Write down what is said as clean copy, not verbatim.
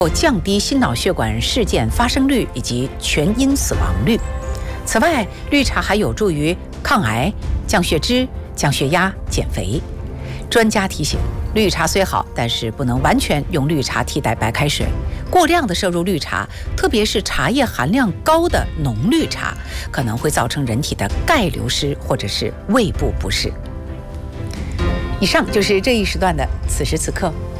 降低心脑血管事件发生率以及全因死亡率。此外，绿茶还有助于抗癌、降血脂、降血压、减肥。专家提醒，绿茶虽好，但是不能完全用绿茶替代白开水。过量的摄入绿茶，特别是茶叶含量高的浓绿茶，可能会造成人体的钙流失或者是胃部不适。以上就是这一时段的此时此刻。